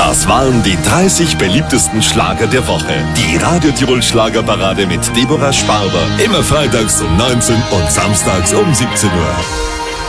Das waren die 30 beliebtesten Schlager der Woche. Die Radio Tirol Schlagerparade mit Deborah Sparber. Immer freitags um 19 und samstags um 17 Uhr.